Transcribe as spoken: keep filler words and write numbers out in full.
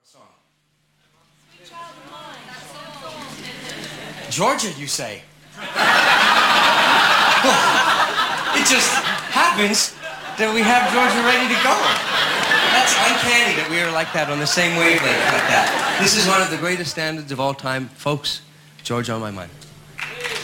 Song. Georgia, you say? It just happens that we have Georgia ready to go. That's uncanny that we are like that, on the same wavelength like that. This is one of the greatest standards of all time. Folks, Georgia on my mind.